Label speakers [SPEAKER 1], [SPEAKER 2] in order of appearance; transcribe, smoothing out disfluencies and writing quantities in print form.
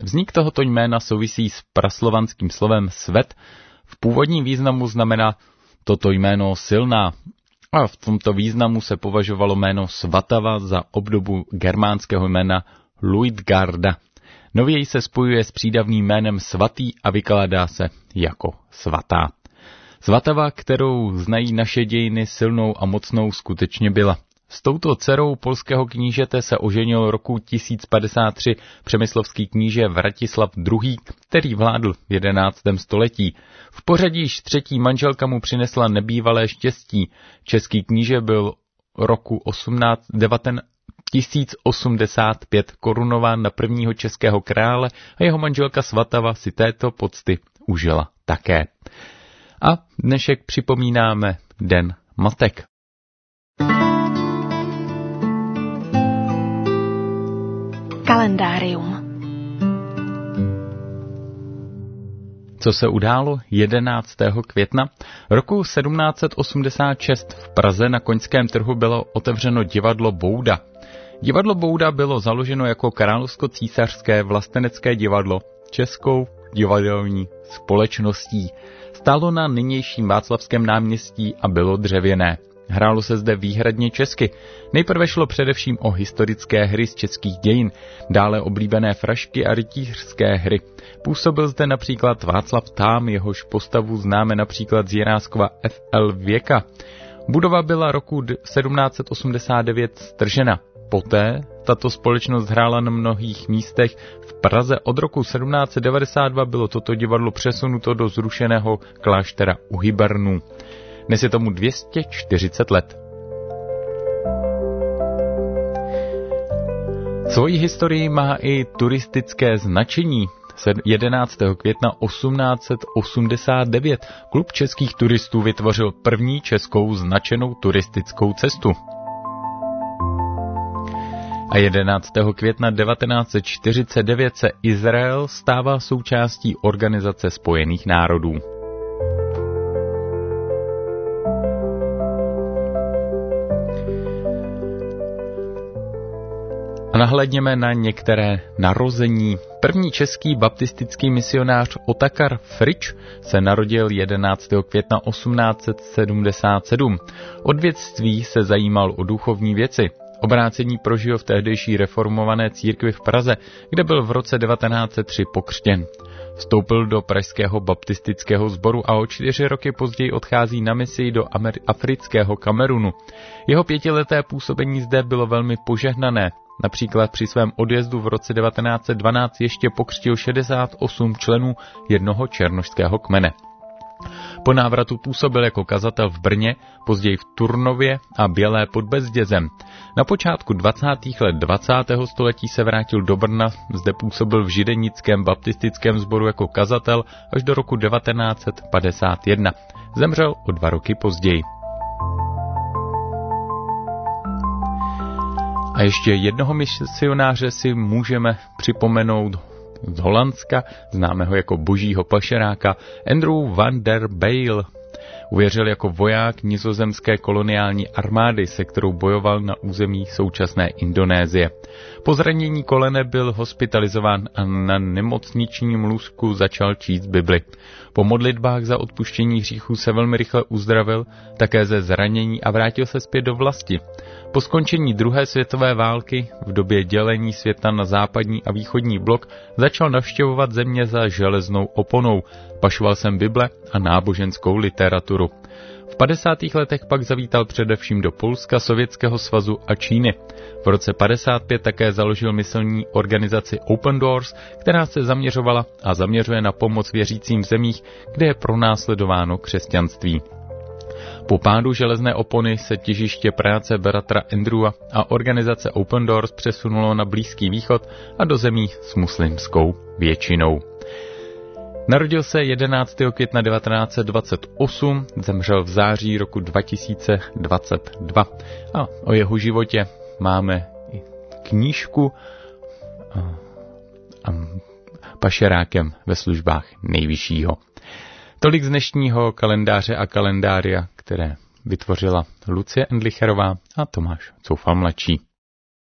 [SPEAKER 1] Vznik tohoto jména souvisí s praslovanským slovem svet. V původním významu znamená toto jméno silná. A v tomto významu se považovalo jméno Svatava za obdobu germánského jména Luitgarda. Nověji se spojuje s přídavným jménem svatý a vykládá se jako svatá. Svatava, kterou znají naše dějiny silnou a mocnou, skutečně byla. S touto dcerou polského knížete se oženil roku 1053 přemyslovský kníže Vratislav II., který vládl v 11. století. V pořadí již třetí manželka mu přinesla nebývalé štěstí. Český kníže byl roku 1085 korunován na prvního českého krále a jeho manželka Svatava si této pocty užila také. A dnešek připomínáme Den matek.
[SPEAKER 2] Kalendárium.
[SPEAKER 1] Co se událo 11. května? Roku 1786 v Praze na Koňském trhu bylo otevřeno divadlo Bouda. Divadlo Bouda bylo založeno jako královsko-císařské vlastenecké divadlo českou divadelní společností. Stálo na nynějším Václavském náměstí a bylo dřevěné. Hrálo se zde výhradně česky. Nejprve šlo především o historické hry z českých dějin, dále oblíbené frašky a rytířské hry. Působil zde například Václav Tám, jehož postavu známe například z Jiráskova F.L. Věka. Budova byla roku 1789 stržena. Poté tato společnost hrála na mnohých místech. V Praze od roku 1792 bylo toto divadlo přesunuto do zrušeného kláštera u Hybernů. Dnes je tomu 240 let. Svoji historii má i turistické značení. 11. května 1889 Klub českých turistů vytvořil první českou značenou turistickou cestu. A 11. května 1949 se Izrael stává součástí Organizace spojených národů. A nahlédněme na některé narození. První český baptistický misionář Otakar Frič se narodil 11. května 1877. Od dětství se zajímal o duchovní věci. Obrácení prožil v tehdejší reformované církvi v Praze, kde byl v roce 1903 pokřtěn. Vstoupil do pražského baptistického sboru a o 4 roky později odchází na misi do afrického Kamerunu. Jeho 5leté působení zde bylo velmi požehnané. Například při svém odjezdu v roce 1912 ještě pokřtil 68 členů jednoho černošského kmene. Po návratu působil jako kazatel v Brně, později v Turnově a Bělé pod Bezdězem. Na počátku 20. let 20. století se vrátil do Brna, zde působil v židenickém baptistickém sboru jako kazatel až do roku 1951. Zemřel o 2 roky později. A ještě jednoho misionáře si můžeme připomenout z Holandska, známe ho jako božího pašeráka, Andrew van der Bijl. Uvěřil jako voják nizozemské koloniální armády, se kterou bojoval na území současné Indonésie. Po zranění kolene byl hospitalizován a na nemocničním lůžku začal číst Bibli. Po modlitbách za odpuštění hříchů se velmi rychle uzdravil, také ze zranění a vrátil se zpět do vlasti. Po skončení druhé světové války, v době dělení světa na západní a východní blok, začal navštěvovat země za železnou oponou. Pašoval jsem Bible a náboženskou literaturu. V 50. letech pak zavítal především do Polska, Sovětského svazu a Číny. V roce 55 také založil misilní organizaci Open Doors, která se zaměřovala a zaměřuje na pomoc věřícím v zemích, kde je pronásledováno křesťanství. Po pádu železné opony se těžiště práce bratra Andrewa a organizace Open Doors přesunulo na Blízký východ a do zemí s muslimskou většinou. Narodil se 11. května 1928, zemřel v září roku 2022 a o jeho životě máme i knížku Pašerákem ve službách nejvyššího. Tolik z dnešního kalendáře a kalendária, které vytvořila Lucie Endlicherová a Tomáš Coufal mladší.